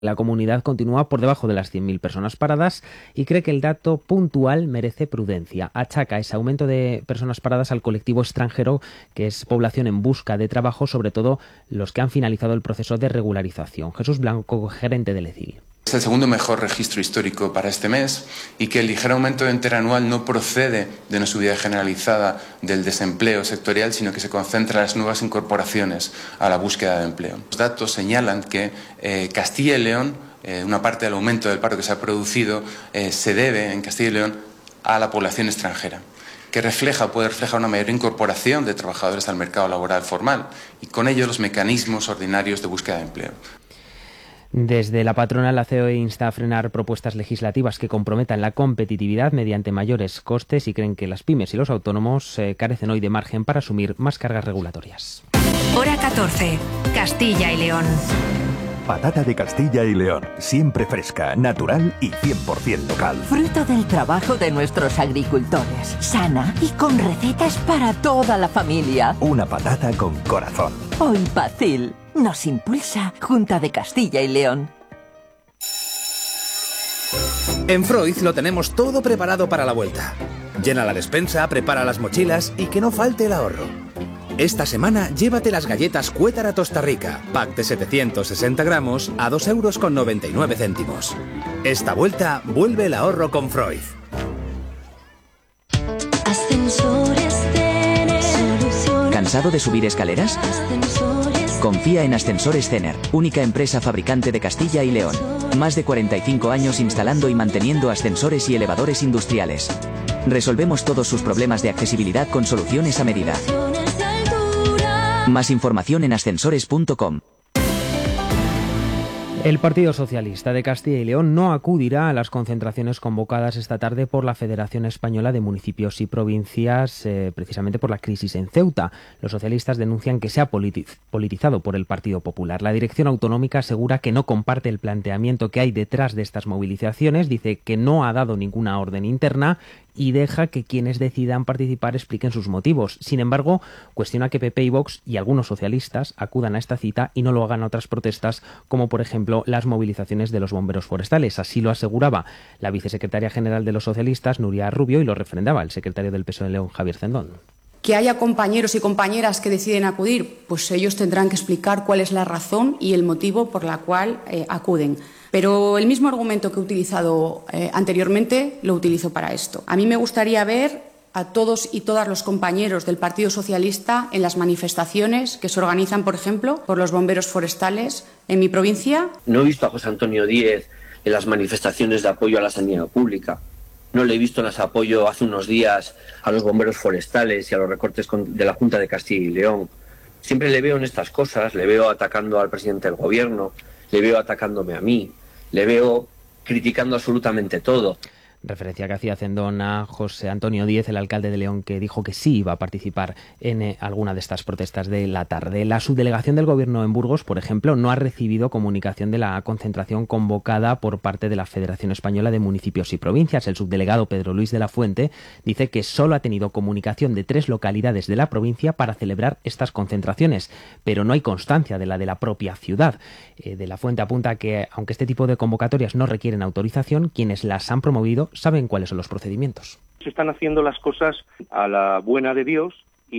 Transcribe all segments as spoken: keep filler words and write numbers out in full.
La comunidad continúa por debajo de las cien mil personas paradas y cree que el dato puntual merece prudencia. Achaca ese aumento de personas paradas al colectivo extranjero, que es población en busca de trabajo, sobre todo los que han finalizado el proceso de regularización. Jesús Blanco, gerente del E C I L. Es el segundo mejor registro histórico para este mes y que el ligero aumento interanual no procede de una subida generalizada del desempleo sectorial, sino que se concentra en las nuevas incorporaciones a la búsqueda de empleo. Los datos señalan que eh, Castilla y León, eh, una parte del aumento del paro que se ha producido, eh, se debe en Castilla y León a la población extranjera, que refleja, puede reflejar una mayor incorporación de trabajadores al mercado laboral formal y con ello los mecanismos ordinarios de búsqueda de empleo. Desde la patronal, la C E O insta a frenar propuestas legislativas que comprometan la competitividad mediante mayores costes y creen que las pymes y los autónomos eh, carecen hoy de margen para asumir más cargas regulatorias. Hora catorce. Castilla y León. Patata de Castilla y León, siempre fresca, natural y cien por ciento local. Fruto del trabajo de nuestros agricultores, sana y con recetas para toda la familia. Una patata con corazón. Hoy Pacil nos impulsa Junta de Castilla y León. En Freud lo tenemos todo preparado para la vuelta. Llena la despensa, prepara las mochilas y que no falte el ahorro. Esta semana llévate las galletas Cuétara Tosta Rica, pack de setecientos sesenta gramos a dos euros con noventa y nueve céntimos. Esta vuelta vuelve el ahorro con Freud. ¿Cansado de subir escaleras? Confía en Ascensores Cener, única empresa fabricante de Castilla y León. Más de cuarenta y cinco años instalando y manteniendo ascensores y elevadores industriales. Resolvemos todos sus problemas de accesibilidad con soluciones a medida. Más información en ascensores punto com. El Partido Socialista de Castilla y León no acudirá a las concentraciones convocadas esta tarde por la Federación Española de Municipios y Provincias, eh, precisamente por la crisis en Ceuta. Los socialistas denuncian que se ha politiz- politizado por el Partido Popular. La dirección autonómica asegura que no comparte el planteamiento que hay detrás de estas movilizaciones, dice que no ha dado ninguna orden interna y deja que quienes decidan participar expliquen sus motivos. Sin embargo, cuestiona que P P y Vox y algunos socialistas acudan a esta cita y no lo hagan a otras protestas, como por ejemplo las movilizaciones de los bomberos forestales. Así lo aseguraba la vicesecretaria general de los socialistas, Nuria Rubio, y lo refrendaba el secretario del P S O E en León, Javier Cendón. Que haya compañeros y compañeras que deciden acudir, pues ellos tendrán que explicar cuál es la razón y el motivo por la cual eh, acuden. Pero el mismo argumento que he utilizado eh, anteriormente lo utilizo para esto. A mí me gustaría ver a todos y todas los compañeros del Partido Socialista en las manifestaciones que se organizan, por ejemplo, por los bomberos forestales en mi provincia. No he visto a José Antonio Díez en las manifestaciones de apoyo a la sanidad pública. No le he visto en ese apoyo hace unos días a los bomberos forestales y a los recortes de la Junta de Castilla y León. Siempre le veo en estas cosas, le veo atacando al presidente del gobierno, le veo atacándome a mí, le veo criticando absolutamente todo. Referencia que hacía Cendón a José Antonio Díez, el alcalde de León, que dijo que sí iba a participar en eh, alguna de estas protestas de la tarde. La subdelegación del Gobierno en Burgos, por ejemplo, no ha recibido comunicación de la concentración convocada por parte de la Federación Española de Municipios y Provincias. El subdelegado Pedro Luis de la Fuente dice que solo ha tenido comunicación de tres localidades de la provincia para celebrar estas concentraciones, pero no hay constancia de la de la propia ciudad. Eh, de la Fuente apunta que, aunque este tipo de convocatorias no requieren autorización, quienes las han promovido saben cuáles son los procedimientos. Se están haciendo las cosas a la buena de Dios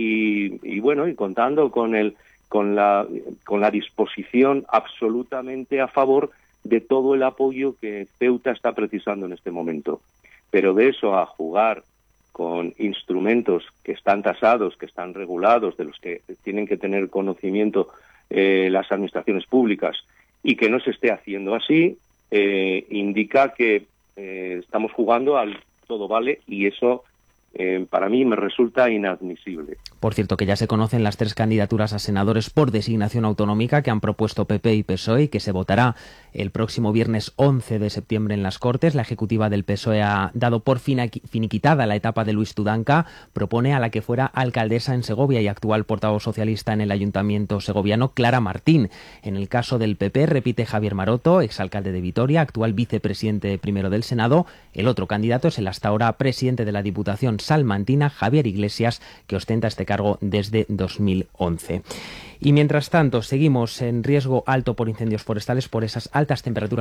y, y bueno, y contando con el con la con la disposición absolutamente a favor de todo el apoyo que Ceuta está precisando en este momento. Pero de eso a jugar con instrumentos que están tasados, que están regulados, de los que tienen que tener conocimiento eh, las administraciones públicas, y que no se esté haciendo así, eh, indica que Eh, estamos jugando al todo vale y eso eh, para mí me resulta inadmisible. Por cierto, que ya se conocen las tres candidaturas a senadores por designación autonómica que han propuesto P P y P S O E y que se votará el próximo viernes once de septiembre en las Cortes. La ejecutiva del P S O E ha dado por finiquitada la etapa de Luis Tudanca, propone a la que fuera alcaldesa en Segovia y actual portavoz socialista en el Ayuntamiento segoviano, Clara Martín. En el caso del P P repite Javier Maroto, exalcalde de Vitoria, actual vicepresidente primero del Senado. El otro candidato es el hasta ahora presidente de la Diputación, salmantina, Javier Iglesias, que ostenta este cargo desde dos mil once. Y mientras tanto, seguimos en riesgo alto por incendios forestales por esas altas temperaturas